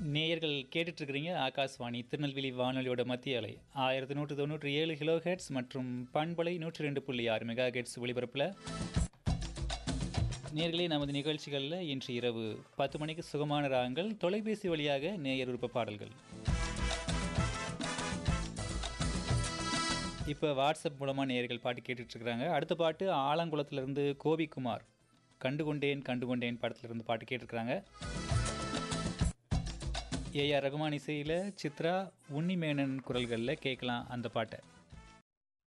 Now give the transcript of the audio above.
நேயர்கள் கேட்டுட்ருக்கிறீங்க ஆகாஷ்வாணி திருநெல்வேலி வானொலியோட மத்திய அலை 1197 கிலோ ஹெர்ட்ஸ் மற்றும் பண்பலை 102.6 மெகா ஹெர்ட்ஸ் ஒளிபரப்பில் நேயர்களே நமது நிகழ்ச்சிகளில் இன்று இரவு 10 மணிக்கு சுகமான ராகங்கள் தொலைபேசி வழியாக நேயர் விருப்ப பாடல்கள். இப்போ வாட்ஸ்அப் மூலமாக நேயர்கள் பாட்டு கேட்டுட்ருக்குறாங்க. அடுத்த பாட்டு ஆலங்குளத்திலிருந்து கோபிக்குமார் கண்டுகொண்டேன் கண்டுகொண்டேன் படத்திலிருந்து பாட்டு கேட்டிருக்கிறாங்க. ஏஆர் ரகுமான் இசையில் சித்ரா உன்னிமேனன் குரல்களில் கேட்கலாம் அந்த பாட்டை.